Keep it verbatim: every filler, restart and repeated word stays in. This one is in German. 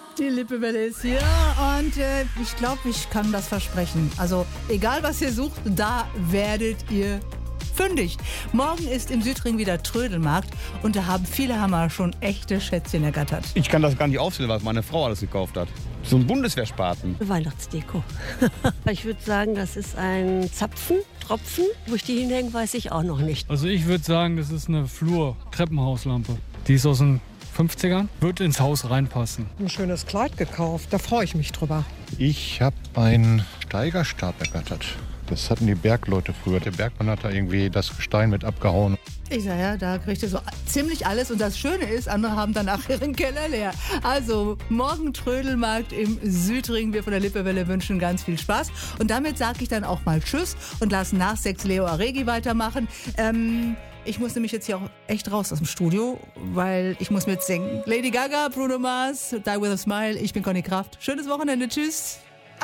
Die Lippewelle ist hier und äh, ich glaube, ich kann das versprechen. Also egal, was ihr sucht, da werdet ihr fündig. Morgen ist im Südring wieder Trödelmarkt und da haben viele Hammer schon echte Schätzchen ergattert. Ich kann das gar nicht aufzählen, was meine Frau alles gekauft hat. So ein Bundeswehrspaten. Weihnachtsdeko. Ich würde sagen, das ist ein Zapfen, Tropfen. Wo ich die hinhängen, weiß ich auch noch nicht. Also ich würde sagen, das ist eine Flur-Treppenhauslampe. Die ist aus den fünfzigern, wird ins Haus reinpassen. Ein schönes Kleid gekauft, da freue ich mich drüber. Ich habe einen Steigerstab ergattert. Das hatten die Bergleute früher. Der Bergmann hat da irgendwie das Gestein mit abgehauen. Ich sage ja, da kriegt ihr so ziemlich alles. Und das Schöne ist, andere haben danach ihren Keller leer. Also morgen Trödelmarkt im Südring. Wir von der Lippewelle wünschen ganz viel Spaß. Und damit sage ich dann auch mal Tschüss und lasse nach sechs Leo Aregi weitermachen. Ähm, ich muss nämlich jetzt hier auch echt raus aus dem Studio, weil ich muss mitsingen. Lady Gaga, Bruno Mars, Die With A Smile. Ich bin Conny Kraft. Schönes Wochenende. Tschüss.